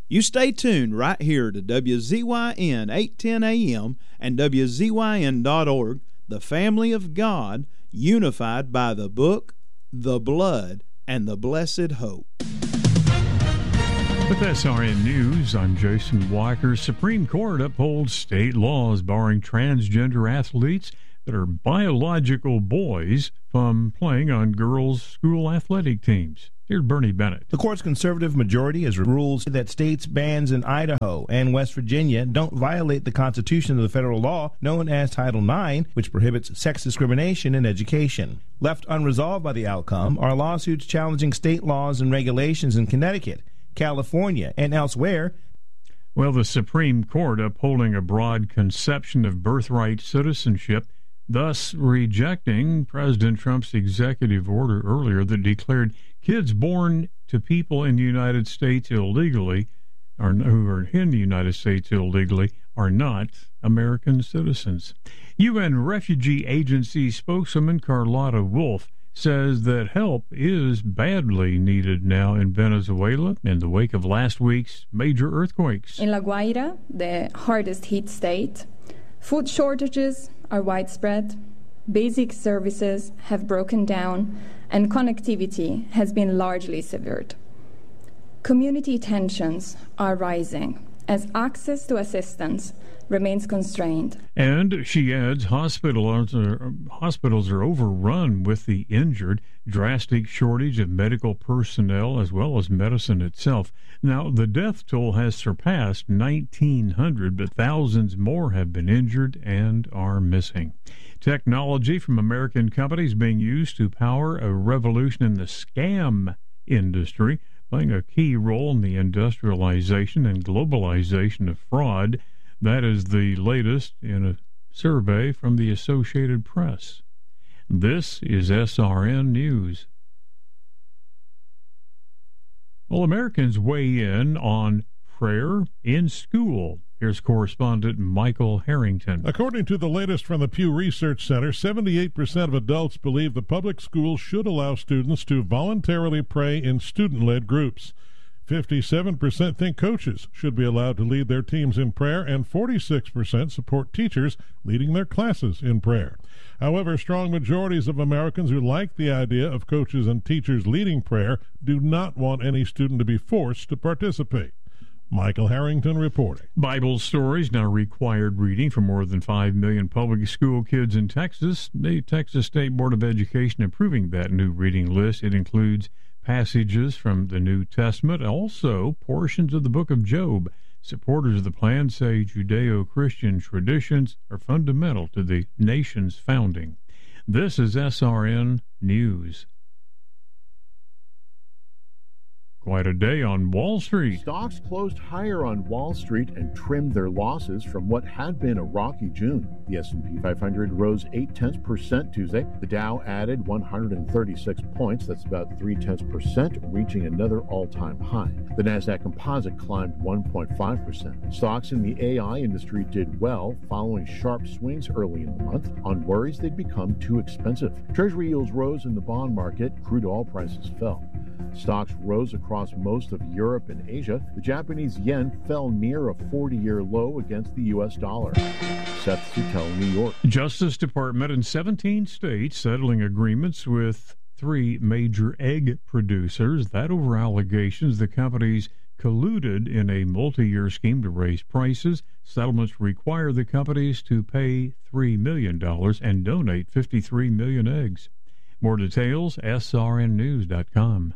You stay tuned right here to WZYN 810 AM and WZYN.org, the family of God, unified by the book, the blood, and the blessed hope. With SRN News, I'm Jason Walker. Supreme Court upholds state laws barring transgender athletes that are biological boys from playing on girls' school athletic teams. Here's Bernie Bennett. The court's conservative majority has ruled that states' bans in Idaho and West Virginia don't violate the Constitution of the federal law known as Title IX, which prohibits sex discrimination in education. Left unresolved by the outcome are lawsuits challenging state laws and regulations in Connecticut, California, and elsewhere. Well, the Supreme Court upholding a broad conception of birthright citizenship, thus rejecting President Trump's executive order earlier that declared kids born to people in the United States illegally, or who are in the United States illegally, are not American citizens. UN Refugee Agency spokeswoman Carlotta Wolf says that help is badly needed now in Venezuela in the wake of last week's major earthquakes. In La Guaira, the hardest hit state, food shortages are widespread, basic services have broken down, and connectivity has been largely severed. Community tensions are rising as access to assistance remains constrained. And she adds hospitals are overrun with the injured, drastic shortage of medical personnel as well as medicine itself. Now, the death toll has surpassed 1,900, but thousands more have been injured and are missing. Technology from American companies being used to power a revolution in the scam industry, playing a key role in the industrialization and globalization of fraud. That is the latest in a survey from the Associated Press. This is SRN News. Well, Americans weigh in on prayer in school. Here's correspondent Michael Harrington. According to the latest from the Pew Research Center, 78% of adults believe the public schools should allow students to voluntarily pray in student-led groups. 57% think coaches should be allowed to lead their teams in prayer, and 46% support teachers leading their classes in prayer. However, strong majorities of Americans who like the idea of coaches and teachers leading prayer do not want any student to be forced to participate. Michael Harrington reporting. Bible stories now required reading for more than 5 million public school kids in Texas. The Texas State Board of Education approving that new reading list. It includes passages from the New Testament, also portions of the book of Job. Supporters of the plan say Judeo-Christian traditions are fundamental to the nation's founding. This is SRN News. Quite a day on Wall Street. Stocks closed higher on Wall Street and trimmed their losses from what had been a rocky June. The S&P 500 rose 0.8% Tuesday. The Dow added 136 points, that's about 0.3%, reaching another all-time high. The Nasdaq Composite climbed 1.5%. Stocks in the AI industry did well, following sharp swings early in the month on worries they'd become too expensive. Treasury yields rose in the bond market. Crude oil prices fell. Stocks rose across most of Europe and Asia. The Japanese yen fell near a 40-year low against the U.S. dollar. Seth Suttel, New York. Justice Department in 17 states settling agreements with 3 major egg producers. That over allegations the companies colluded in a multi-year scheme to raise prices. Settlements require the companies to pay $3 million and donate 53 million eggs. More details, srnnews.com.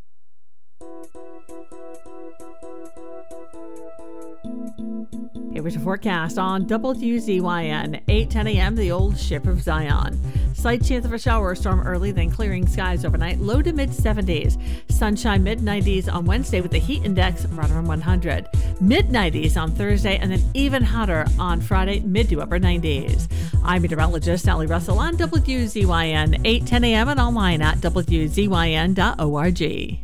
It was a forecast on WZYN, 8:10 a.m., the old Ship of Zion. Slight chance of a shower or storm early, then clearing skies overnight, low to mid-70s. Sunshine mid-90s on Wednesday with the heat index right around 100. Mid-90s on Thursday, and then even hotter on Friday, mid to upper 90s. I'm meteorologist Sally Russell on WZYN, 8:10 a.m. and online at WZYN.org.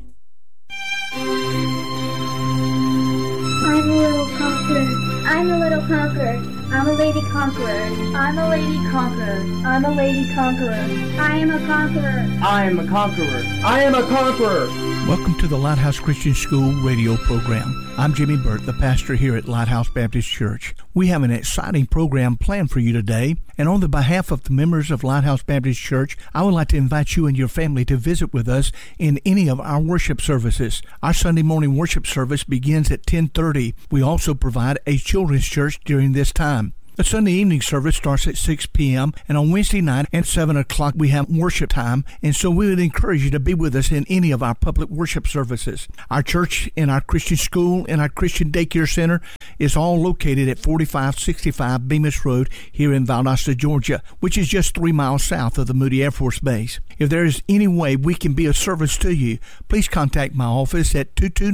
I'm a little conqueror. I'm a little conqueror. I'm a lady conqueror. I'm a lady conqueror. I'm a lady conqueror. I am a conqueror. I am a conqueror. I am a conqueror. Welcome to the Lighthouse Christian School radio program. I'm Jimmy Burt, the pastor here at Lighthouse Baptist Church. We have an exciting program planned for you today, and on the behalf of the members of Lighthouse Baptist Church, I would like to invite you and your family to visit with us in any of our worship services. Our Sunday morning worship service begins at 10:30. We also provide a children's church during this time. The Sunday evening service starts at 6 p.m. and on Wednesday night at 7 o'clock we have worship time, and so we would encourage you to be with us in any of our public worship services. Our church and our Christian school and our Christian daycare center is all located at 4565 Bemis Road here in Valdosta, Georgia, which is just 3 miles south of the Moody Air Force Base. If there is any way we can be of service to you, please contact my office at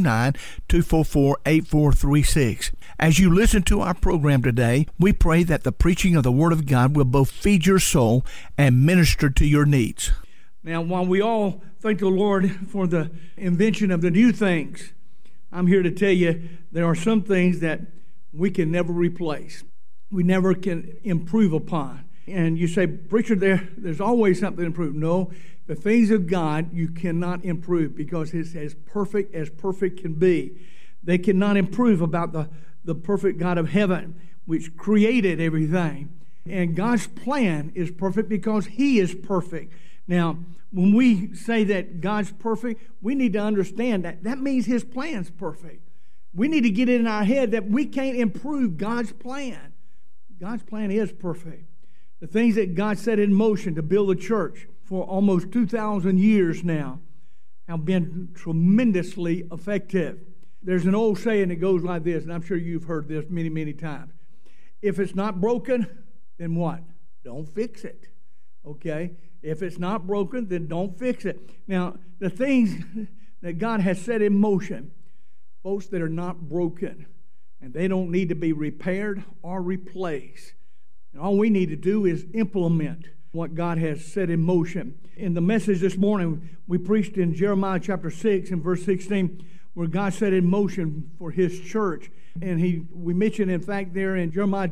229-244-8436. As you listen to our program today, we pray that the preaching of the Word of God will both feed your soul and minister to your needs. Now, while we all thank the Lord for the invention of the new things, I'm here to tell you there are some things that we can never replace. We never can improve upon. And you say, preacher, there's always something to improve. No, the things of God you cannot improve because it's as perfect can be. They cannot improve about the perfect God of heaven, which created everything. And God's plan is perfect because He is perfect. Now, when we say that God's perfect, we need to understand that means His plan's perfect. We need to get it in our head that we can't improve God's plan. God's plan is perfect. The things that God set in motion to build a church for almost 2,000 years now have been tremendously effective. There's an old saying that goes like this, and I'm sure you've heard this many, many times. If it's not broken, then what? Don't fix it. Okay? If it's not broken, then don't fix it. Now, the things that God has set in motion, folks, that are not broken, and they don't need to be repaired or replaced. And all we need to do is implement what God has set in motion. In the message this morning, we preached in Jeremiah chapter 6 and verse 16, where God set in motion for His church. And we mentioned, in fact, there in Jeremiah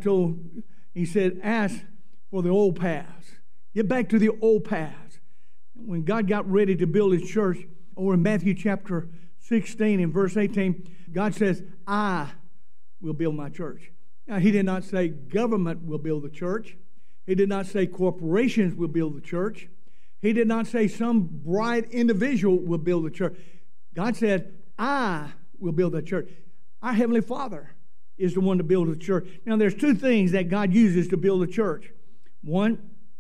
he said, ask for the old paths. Get back to the old paths. When God got ready to build His church, over in Matthew chapter 16 and verse 18, God says, I will build my church. Now, He did not say government will build the church. He did not say corporations will build the church. He did not say some bright individual will build the church. God said, I will build the church. Our Heavenly Father is the one to build the church. Now, there's two things that God uses to build a church. One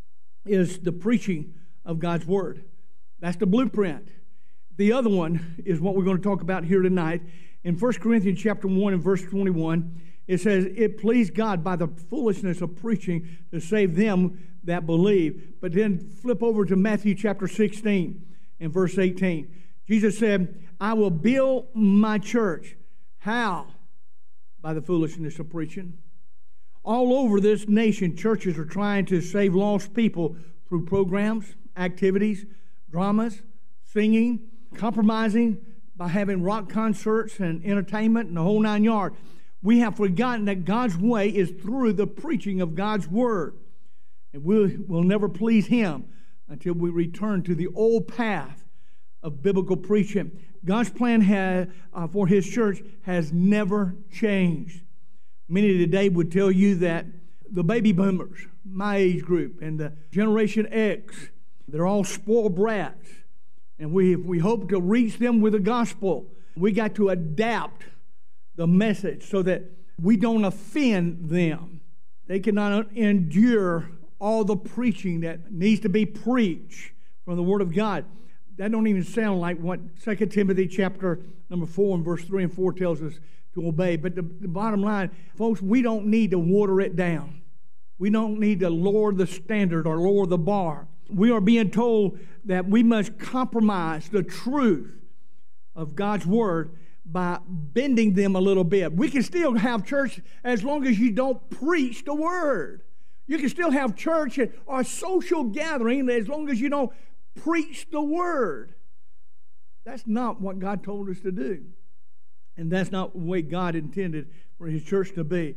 is the preaching of God's Word. That's the blueprint. The other one is what we're going to talk about here tonight. In 1 Corinthians chapter 1 and verse 21, it says, it pleased God by the foolishness of preaching to save them that believe. But then flip over to Matthew chapter 16 and verse 18. Jesus said, I will build my church. How? By the foolishness of preaching. All over this nation, churches are trying to save lost people through programs, activities, dramas, singing, compromising by having rock concerts and entertainment and the whole 9 yards. We have forgotten that God's way is through the preaching of God's Word. And we'll never please Him until we return to the old path of biblical preaching. God's plan for His church has never changed. Many today would tell you that the baby boomers, my age group, and the Generation X, they're all spoiled brats. And we hope to reach them with the gospel. We got to adapt the message so that we don't offend them. They cannot endure all the preaching that needs to be preached from the Word of God. That don't even sound like what 2 Timothy chapter number 4 and verse 3 and 4 tells us to obey. But the bottom line, folks, we don't need to water it down. We don't need to lower the standard or lower the bar. We are being told that we must compromise the truth of God's Word by bending them a little bit. We can still have church as long as you don't preach the Word. You can still have church or a social gathering as long as you don't preach the Word. That's not what God told us to do. And that's not the way God intended for His church to be.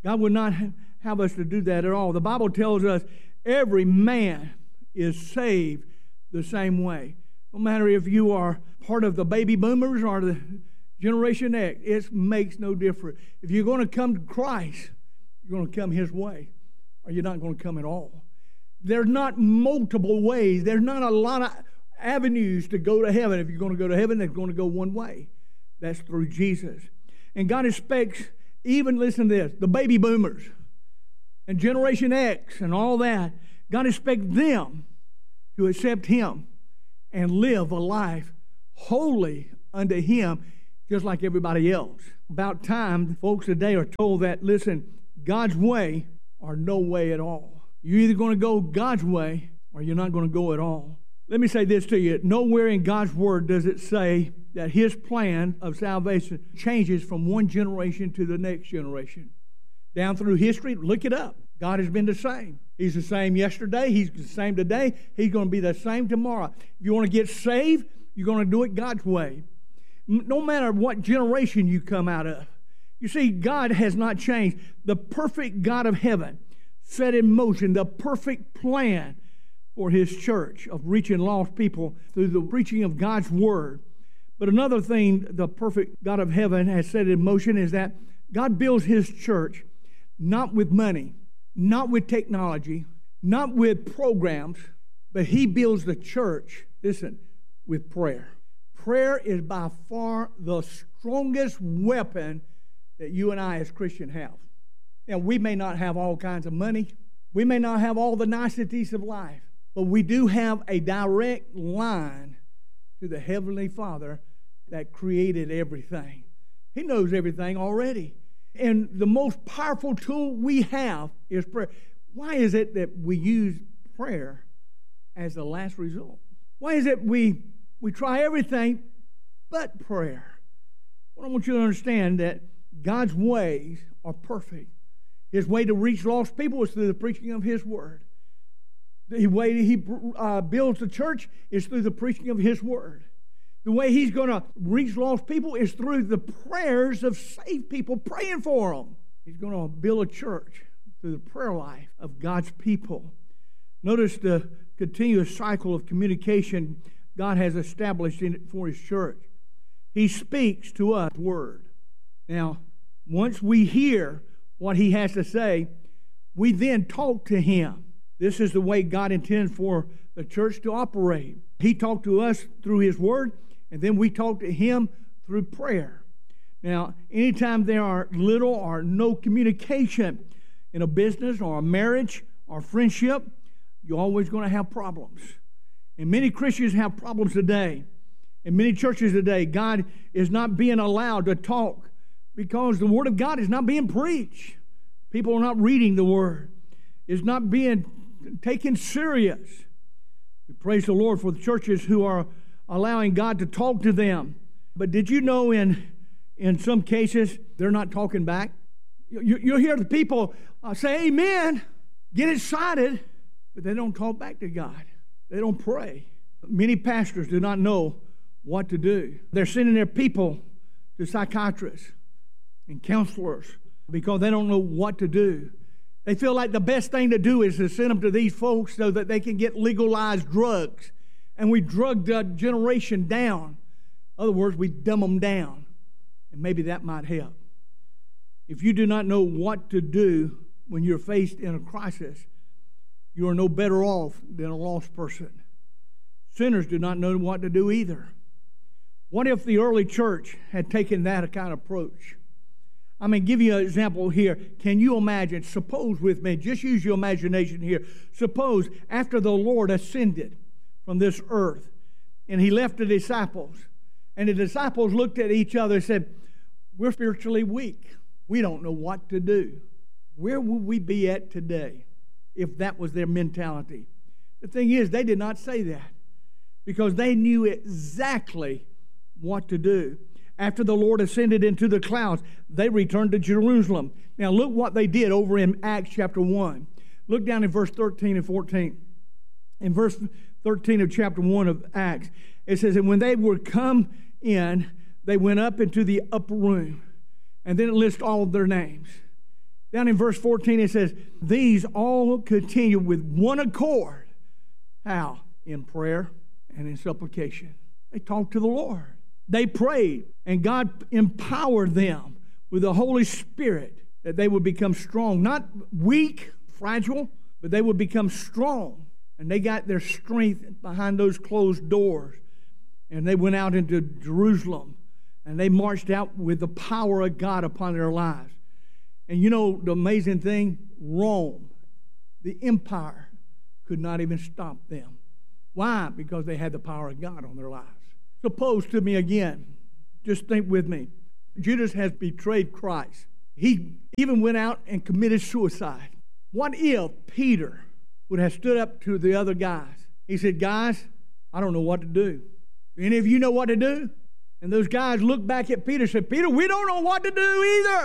God would not have us to do that at all. The Bible tells us every man is saved the same way. No matter if you are part of the baby boomers or the Generation X, it makes no difference. If you're going to come to Christ, you're going to come His way, or you're not going to come at all. There's not multiple ways. There's not a lot of avenues to go to heaven. If you're going to go to heaven, they're going to go one way. That's through Jesus. And God expects, even, listen to this, the baby boomers and Generation X and all that, God expects them to accept Him and live a life holy unto Him, just like everybody else. About time, folks today are told that, listen, God's way or no way at all. You're either going to go God's way or you're not going to go at all. Let me say this to you. Nowhere in God's Word does it say that His plan of salvation changes from one generation to the next generation. Down through history, look it up. God has been the same. He's the same yesterday. He's the same today. He's going to be the same tomorrow. If you want to get saved, you're going to do it God's way. No matter what generation you come out of. You see, God has not changed. The perfect God of heaven set in motion the perfect plan for His church of reaching lost people through the preaching of God's Word. But another thing the perfect God of heaven has set in motion is that God builds His church not with money, not with technology, not with programs, but He builds the church, listen, with prayer. Prayer is by far the strongest weapon that you and I as Christians have. Now, we may not have all kinds of money. We may not have all the niceties of life. But we do have a direct line to the Heavenly Father that created everything. He knows everything already. And the most powerful tool we have is prayer. Why is it that we use prayer as the last result? Why is it we try everything but prayer? Well, I want you to understand that God's ways are perfect. His way to reach lost people is through the preaching of His Word. The way He builds the church is through the preaching of His Word. The way He's going to reach lost people is through the prayers of saved people praying for them. He's going to build a church through the prayer life of God's people. Notice the continuous cycle of communication God has established for His church. He speaks to us Word. Now, once we hear what He has to say, we then talk to Him. This is the way God intends for the church to operate. He talked to us through His Word, and then we talk to Him through prayer. Now, anytime there are little or no communication in a business or a marriage or friendship, you're always going to have problems. And many Christians have problems today. In many churches today, God is not being allowed to talk because the Word of God is not being preached. People are not reading the Word. It's not being taken serious. We praise the Lord for the churches who are allowing God to talk to them. But did you know in some cases, they're not talking back? You'll hear the people say, amen, get excited, but they don't talk back to God. They don't pray. Many pastors do not know what to do. They're sending their people to psychiatrists and counselors because they don't know what to do. They feel like the best thing to do is to send them to these folks so that they can get legalized drugs. And we drug the generation down. In other words, we dumb them down. And maybe that might help. If you do not know what to do when you're faced in a crisis, you are no better off than a lost person. Sinners do not know what to do either. What if the early church had taken that kind of approach? I mean, give you an example here. Can you imagine, suppose with me, just use your imagination here. Suppose after the Lord ascended from this earth and He left the disciples, and the disciples looked at each other and said, we're spiritually weak. We don't know what to do. Where would we be at today if that was their mentality? The thing is, they did not say that because they knew exactly what to do. After the Lord ascended into the clouds, they returned to Jerusalem. Now look what they did over in Acts chapter 1. Look down in verse 13 and 14. In verse 13 of chapter 1 of Acts, it says, and when they were come in, they went up into the upper room. And then it lists all of their names. Down in verse 14 it says, these all continue with one accord. How? In prayer and in supplication. They talked to the Lord. They prayed, and God empowered them with the Holy Spirit that they would become strong. Not weak, fragile, but they would become strong. And they got their strength behind those closed doors. And they went out into Jerusalem, and they marched out with the power of God upon their lives. And you know the amazing thing? Rome, the empire, could not even stop them. Why? Because they had the power of God on their lives. Suppose to me again, just think with me, Judas has betrayed Christ. He even went out and committed suicide. What if Peter would have stood up to the other guys? He said, guys, I don't know what to do. Any of you know what to do? And those guys looked back at Peter and said, Peter, we don't know what to do either.